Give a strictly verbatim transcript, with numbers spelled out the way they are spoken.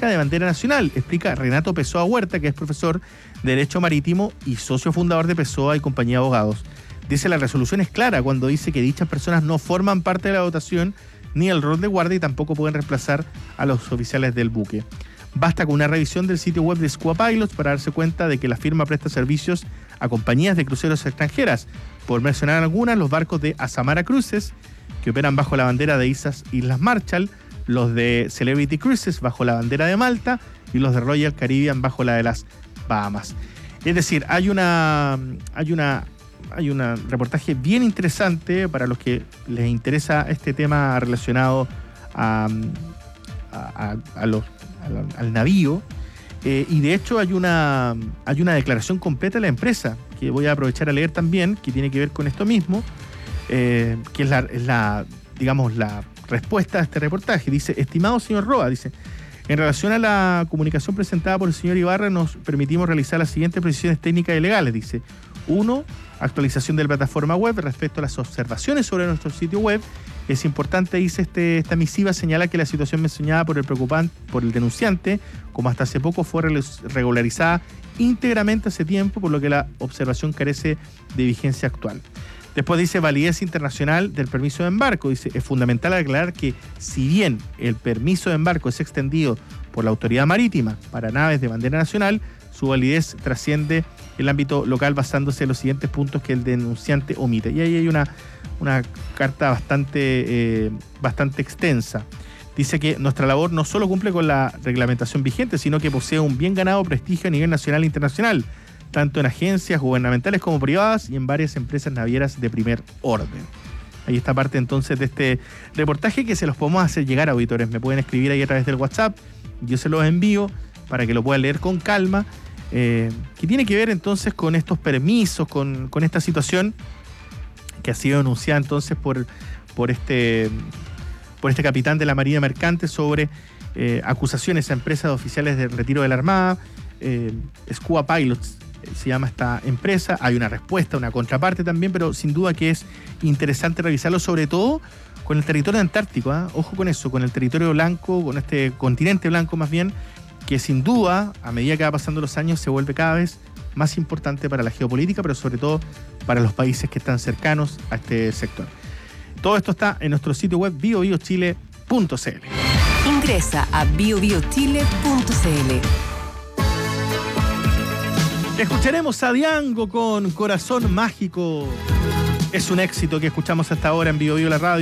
marca de bandera nacional, explica Renato Pessoa Huerta, que es profesor de Derecho Marítimo y socio fundador de Pessoa y Compañía de Abogados. Dice, la resolución es clara cuando dice que dichas personas no forman parte de la dotación ni el rol de guardia y tampoco pueden reemplazar a los oficiales del buque. Basta con una revisión del sitio web de Squua Pilots para darse cuenta de que la firma presta servicios a compañías de cruceros extranjeras. Por mencionar algunas, los barcos de Azamara Cruises, que operan bajo la bandera de Islas Marshall, los de Celebrity Cruises bajo la bandera de Malta y los de Royal Caribbean bajo la de las Bahamas. Es decir, hay una hay una hay un reportaje bien interesante para los que les interesa este tema relacionado a, a, a, a los, al, al navío. Eh, y de hecho hay una, hay una declaración completa de la empresa que voy a aprovechar a leer también, que tiene que ver con esto mismo, eh, que es la, es la, digamos, la respuesta a este reportaje. Dice, estimado señor Roa, dice, en relación a la comunicación presentada por el señor Ibarra, nos permitimos realizar las siguientes precisiones técnicas y legales. Dice, uno, actualización de la plataforma web respecto a las observaciones sobre nuestro sitio web. Es importante, dice este, esta misiva, señala que la situación mencionada por el preocupante, por el denunciante, como hasta hace poco fue regularizada íntegramente hace tiempo, por lo que la observación carece de vigencia actual. Después dice validez internacional del permiso de embarco. Dice, es fundamental aclarar que si bien el permiso de embarco es extendido por la autoridad marítima para naves de bandera nacional, su validez trasciende el ámbito local basándose en los siguientes puntos que el denunciante omite. Y ahí hay una, una carta bastante, eh, bastante extensa. Dice que nuestra labor no solo cumple con la reglamentación vigente, sino que posee un bien ganado prestigio a nivel nacional e internacional, tanto en agencias gubernamentales como privadas y en varias empresas navieras de primer orden. Ahí está parte entonces de este reportaje que se los podemos hacer llegar a auditores. Me pueden escribir ahí a través del WhatsApp, yo se los envío para que lo puedan leer con calma, eh, que tiene que ver entonces con estos permisos, con, con esta situación que ha sido denunciada entonces por, por, este, por este capitán de la Marina Mercante sobre eh, acusaciones a empresas de oficiales de retiro de la Armada. eh, Squua Pilots se llama esta empresa. Hay una respuesta, una contraparte también, pero sin duda que es interesante revisarlo, sobre todo con el territorio antártico, ¿eh? Ojo con eso, con el territorio blanco, con este continente blanco más bien, que sin duda, a medida que va pasando los años, se vuelve cada vez más importante para la geopolítica, pero sobre todo para los países que están cercanos a este sector. Todo esto está en nuestro sitio web bio bio chile punto c l. Ingresa a bio bio chile punto c l. Escucharemos a Diango con Corazón Mágico. Es un éxito que escuchamos hasta ahora en Bio Bio la Radio.